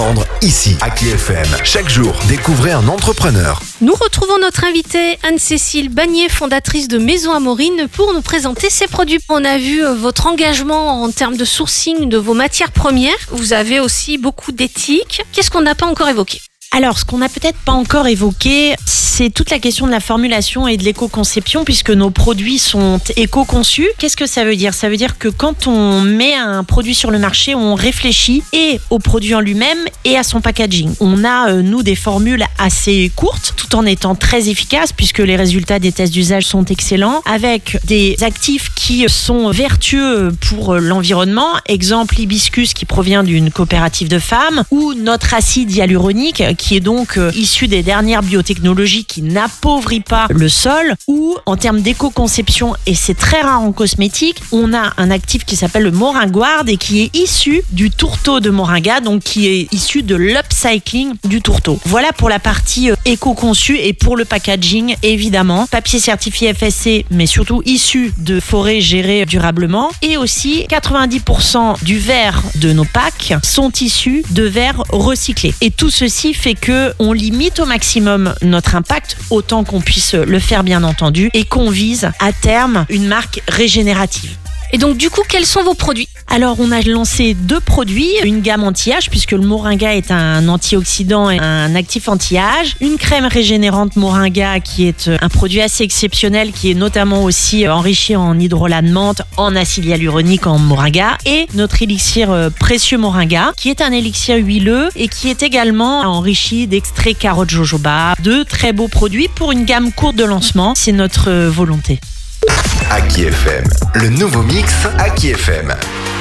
apprendre ici, à Qui FM. Chaque jour, découvrez un entrepreneur. Nous retrouvons notre invitée Anne-Cécile Bagnier, fondatrice de Maison Amorine, pour nous présenter ses produits. On a vu votre engagement en termes de sourcing de vos matières premières. Vous avez aussi beaucoup d'éthique. Qu'est-ce qu'on n'a pas encore évoqué ? Alors, ce qu'on n'a peut-être pas encore évoqué, c'est toute la question de la formulation et de l'éco-conception, puisque nos produits sont éco-conçus. Qu'est-ce que ça veut dire ? Ça veut dire que quand on met un produit sur le marché, on réfléchit et au produit en lui-même et à son packaging. On a, nous, des formules assez courtes, tout en étant très efficaces, puisque les résultats des tests d'usage sont excellents, avec des actifs qui sont vertueux pour l'environnement. Exemple, l'hibiscus qui provient d'une coopérative de femmes, ou notre acide hyaluronique, qui est donc issu des dernières biotechnologies, qui n'appauvrit pas le sol, ou en termes d'éco-conception, et c'est très rare en cosmétique, on a un actif qui s'appelle le moringoard et qui est issu du tourteau de moringa, donc qui est issu de l'upcycling du tourteau. Voilà pour la partie éco-conçue, et pour le packaging, évidemment, papier certifié FSC, mais surtout issu de forêts gérées durablement, et aussi 90% du verre de nos packs sont issus de verre recyclé. Et tout ceci fait que on limite au maximum notre impact, autant qu'on puisse le faire bien entendu, et qu'on vise à terme une marque régénérative. Et donc du coup, quels sont vos produits ? Alors, on a lancé 2 produits, une gamme anti-âge, puisque le moringa est un antioxydant et un actif anti-âge, une crème régénérante moringa qui est un produit assez exceptionnel, qui est notamment aussi enrichi en hydrolat de menthe, en acide hyaluronique, en moringa, et notre élixir précieux moringa, qui est un élixir huileux et qui est également enrichi d'extrait carotte jojoba. 2 très beaux produits pour une gamme courte de lancement, c'est notre volonté. À Qui FM, le nouveau mix à Qui FM.